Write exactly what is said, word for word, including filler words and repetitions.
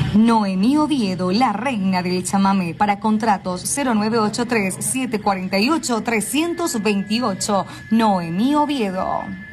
Noemí Oviedo, la reina del chamamé. Para contratos cero nueve ocho tres, siete cuatro ocho, tres dos ocho. Noemí Oviedo.